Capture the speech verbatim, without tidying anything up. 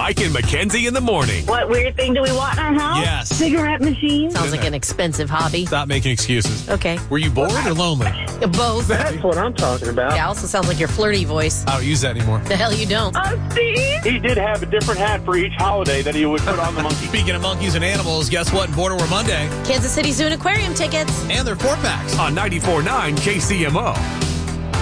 Mike and Mackenzie in the morning. What weird thing do we want in our house? Yes. Cigarette machine? Sounds like an expensive hobby. Stop making excuses. Okay. Were you bored or lonely? Both. That's what I'm talking about. Yeah, also sounds like your flirty voice. I don't use that anymore. The hell you don't. Oh, Steve? He did have a different hat for each holiday that he would put on the monkey. Speaking of monkeys and animals, guess what? In Border War Monday. Kansas City Zoo and Aquarium tickets. And their four packs. On ninety-four point nine K C M O.